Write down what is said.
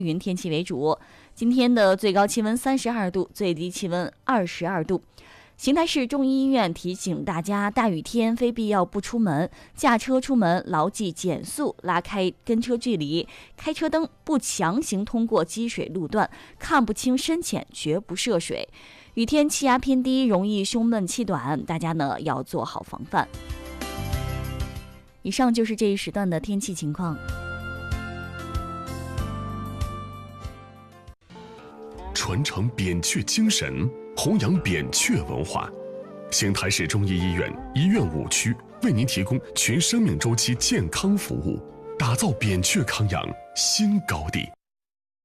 云天气为主。今天的最高气温32度，最低气温22度。邢台市中医医院提醒大家，大雨天非必要不出门，驾车出门牢记减速，拉开跟车距离，开车灯不强行通过积水路段，看不清深浅绝不涉水。雨天气压偏低，容易胸闷气短，大家呢要做好防范。以上就是这一时段的天气情况。 传承扁鹊精神，弘扬扁鹊文化。邢台市中医医院医院5区为您提供全生命周期健康服务，打造扁鹊康养新高地。